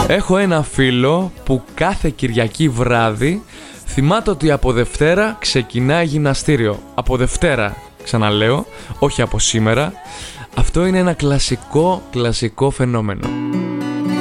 Έχω ένα φίλο που κάθε Κυριακή βράδυ θυμάται ότι από Δευτέρα ξεκινάει γυμναστήριο. Από Δευτέρα, ξαναλέω, όχι από σήμερα. Αυτό είναι ένα κλασικό φαινόμενο.